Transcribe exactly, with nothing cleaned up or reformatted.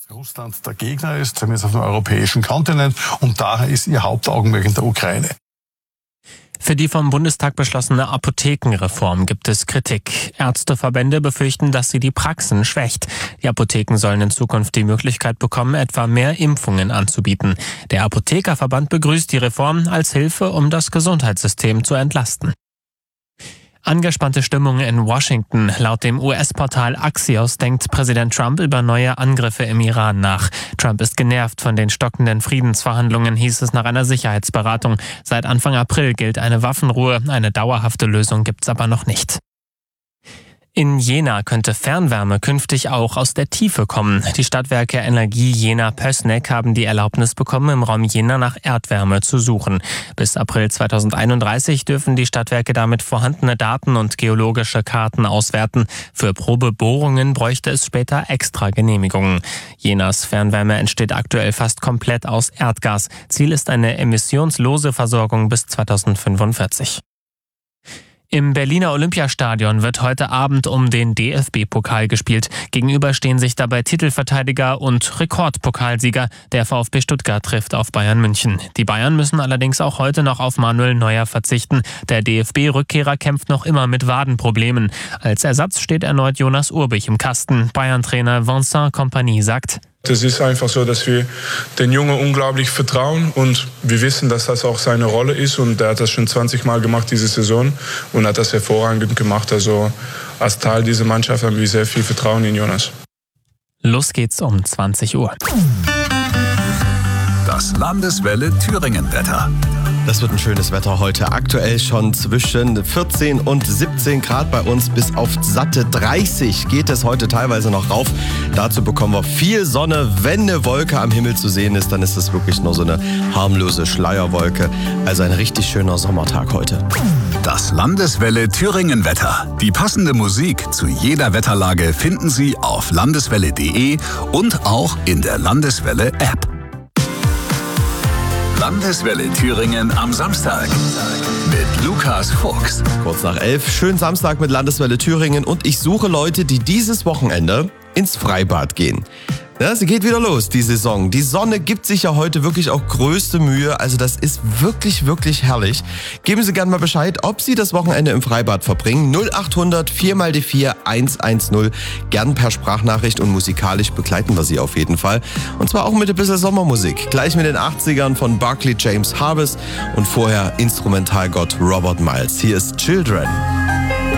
Russland der Gegner ist, zumindest auf dem europäischen Kontinent, und daher ist ihr Hauptaugenmerk in der Ukraine. Für die vom Bundestag beschlossene Apothekenreform gibt es Kritik. Ärzteverbände befürchten, dass sie die Praxen schwächt. Die Apotheken sollen in Zukunft die Möglichkeit bekommen, etwa mehr Impfungen anzubieten. Der Apothekerverband begrüßt die Reform als Hilfe, um das Gesundheitssystem zu entlasten. Angespannte Stimmung in Washington. Laut dem U S-Portal Axios denkt Präsident Trump über neue Angriffe im Iran nach. Trump ist genervt von den stockenden Friedensverhandlungen, hieß es nach einer Sicherheitsberatung. Seit Anfang April gilt eine Waffenruhe. Eine dauerhafte Lösung gibt's aber noch nicht. In Jena könnte Fernwärme künftig auch aus der Tiefe kommen. Die Stadtwerke Energie Jena-Pößneck haben die Erlaubnis bekommen, im Raum Jena nach Erdwärme zu suchen. Bis April zweitausendeinunddreißig dürfen die Stadtwerke damit vorhandene Daten und geologische Karten auswerten. Für Probebohrungen bräuchte es später extra Genehmigungen. Jenas Fernwärme entsteht aktuell fast komplett aus Erdgas. Ziel ist eine emissionslose Versorgung bis zweitausendfünfundvierzig. Im Berliner Olympiastadion wird heute Abend um den D F B-Pokal gespielt. Gegenüber stehen sich dabei Titelverteidiger und Rekordpokalsieger. Der VfB Stuttgart trifft auf Bayern München. Die Bayern müssen allerdings auch heute noch auf Manuel Neuer verzichten. Der D F B-Rückkehrer kämpft noch immer mit Wadenproblemen. Als Ersatz steht erneut Jonas Urbich im Kasten. Bayern-Trainer Vincent Kompany sagt: Es ist einfach so, dass wir den Jungen unglaublich vertrauen und wir wissen, dass das auch seine Rolle ist, und er hat das schon zwanzig Mal gemacht diese Saison und hat das hervorragend gemacht. Also als Teil dieser Mannschaft haben wir sehr viel Vertrauen in Jonas. Los geht's um zwanzig Uhr. Das Landeswelle Thüringen-Wetter. Das wird ein schönes Wetter heute. Aktuell schon zwischen vierzehn und siebzehn Grad bei uns. Bis auf satte dreißig geht es heute teilweise noch rauf. Dazu bekommen wir viel Sonne. Wenn eine Wolke am Himmel zu sehen ist, dann ist es wirklich nur so eine harmlose Schleierwolke. Also ein richtig schöner Sommertag heute. Das Landeswelle Thüringen-Wetter. Die passende Musik zu jeder Wetterlage finden Sie auf landeswelle punkt de und auch in der Landeswelle-App. Landeswelle Thüringen am Samstag mit Lukas Fuchs. Kurz nach elf, schönen Samstag mit Landeswelle Thüringen, und ich suche Leute, die dieses Wochenende ins Freibad gehen. Ja, sie geht wieder los, die Saison. Die Sonne gibt sich ja heute wirklich auch größte Mühe. Also das ist wirklich, wirklich herrlich. Geben Sie gerne mal Bescheid, ob Sie das Wochenende im Freibad verbringen. null acht hundert vier mal die vier eins eins null. Gern per Sprachnachricht, und musikalisch begleiten wir Sie auf jeden Fall. Und zwar auch mit ein bisschen Sommermusik. Gleich mit den achtzigern von Barclay James Harvest und vorher Instrumentalgott Robert Miles. Hier ist Children.